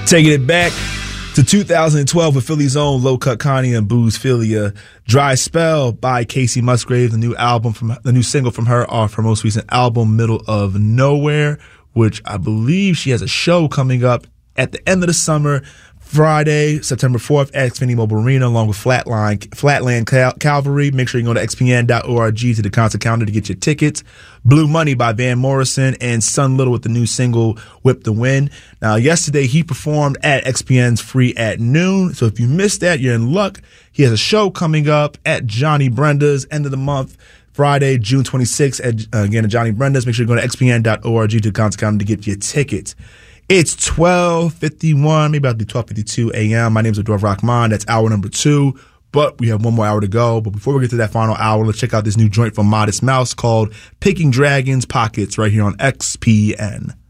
Taking it back to 2012 with Philly's own Low Cut Connie and Booze Philia. Dry Spell by Casey Musgrave, the new single from her off her most recent album, Middle of Nowhere, which I believe she has a show coming up at the end of the summer, Friday, September 4th at Xfinity Mobile Arena, along with Flatland Calvary. Make sure you go to xpn.org to the concert calendar to get your tickets. Blue Money by Van Morrison and Sun Little with the new single, Whip the Wind. Now, yesterday he performed at XPN's Free at Noon. So if you missed that, you're in luck. He has a show coming up at Johnny Brenda's end of the month, Friday, June 26th, again at Johnny Brenda's. Make sure you go to xpn.org to the concert calendar to get your tickets. It's 12:51, maybe about 12:52 a.m. My name is Ador Rahman. That's hour number 2, but we have one more hour to go. But before we get to that final hour, let's check out this new joint from Modest Mouse called Picking Dragons Pockets right here on XPN.